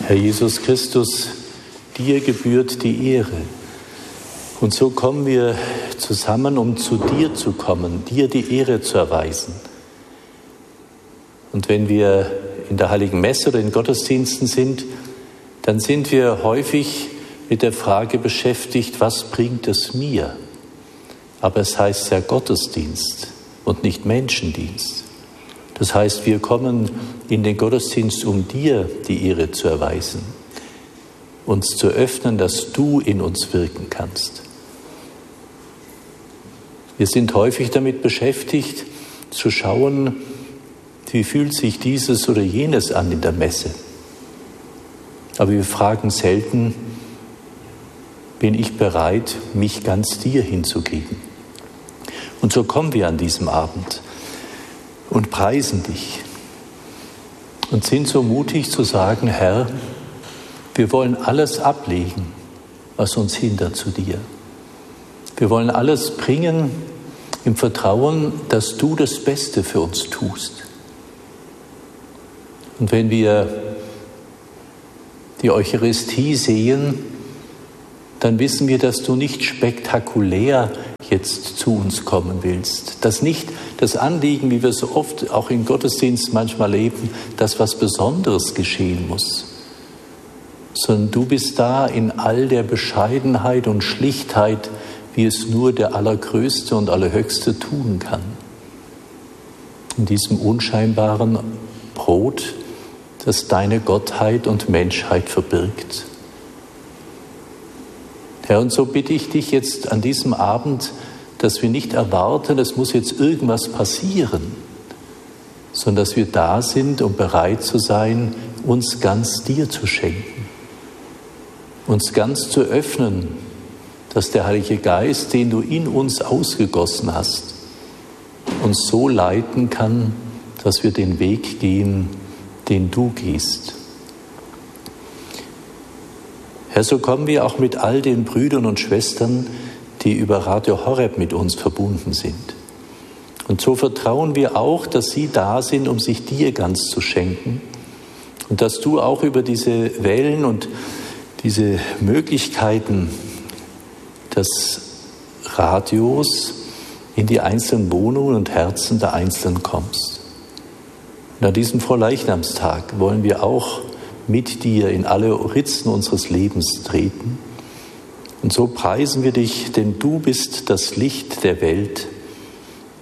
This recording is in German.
Herr Jesus Christus, dir gebührt die Ehre. Und so kommen wir zusammen, um zu dir zu kommen, dir die Ehre zu erweisen. Und wenn wir in der Heiligen Messe oder in Gottesdiensten sind, dann sind wir häufig mit der Frage beschäftigt, was bringt es mir? Aber es heißt ja Gottesdienst und nicht Menschendienst. Das heißt, wir kommen in den Gottesdienst, um dir die Ehre zu erweisen, uns zu öffnen, dass du in uns wirken kannst. Wir sind häufig damit beschäftigt, zu schauen, wie fühlt sich dieses oder jenes an in der Messe. Aber wir fragen selten, bin ich bereit, mich ganz dir hinzugeben? Und so kommen wir an diesem Abend und preisen dich und sind so mutig zu sagen, Herr, wir wollen alles ablegen, was uns hindert zu dir. Wir wollen alles bringen im Vertrauen, dass du das Beste für uns tust. Und wenn wir die Eucharistie sehen, dann wissen wir, dass du nicht spektakulär jetzt zu uns kommen willst. Dass nicht das Anliegen, wie wir so oft auch im Gottesdienst manchmal leben, dass was Besonderes geschehen muss. Sondern du bist da in all der Bescheidenheit und Schlichtheit, wie es nur der Allergrößte und Allerhöchste tun kann. In diesem unscheinbaren Brot, das deine Gottheit und Menschheit verbirgt. Herr, und so bitte ich dich jetzt an diesem Abend, dass wir nicht erwarten, es muss jetzt irgendwas passieren, sondern dass wir da sind, um bereit zu sein, uns ganz dir zu schenken, uns ganz zu öffnen, dass der Heilige Geist, den du in uns ausgegossen hast, uns so leiten kann, dass wir den Weg gehen, den du gehst. Herr, so kommen wir auch mit all den Brüdern und Schwestern, die über Radio Horeb mit uns verbunden sind. Und so vertrauen wir auch, dass sie da sind, um sich dir ganz zu schenken und dass du auch über diese Wellen und diese Möglichkeiten des Radios in die einzelnen Wohnungen und Herzen der Einzelnen kommst. Und an diesem Frohleichnamstag wollen wir auch mit dir in alle Ritzen unseres Lebens treten. Und so preisen wir dich, denn du bist das Licht der Welt,